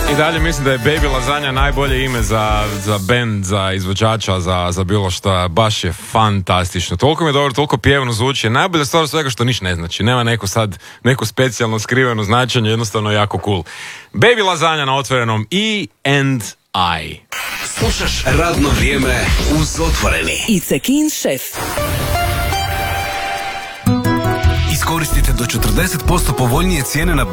I dalje mislim da je Baby Lasagna najbolje ime za band, za izvođača, za bilo što. Baš je fantastično. Toliko mi je dobro, toliko pjevno zvuči. Najbolja stvar svega što niš ne znači. Nema neko specijalno skriveno značenje, jednostavno jako cool. Baby Lasagna na Otvorenom E&I. Slušaš Radno vrijeme uz Otvoreni. Icekin šef. Iskoristite do 40% povoljnije cijene na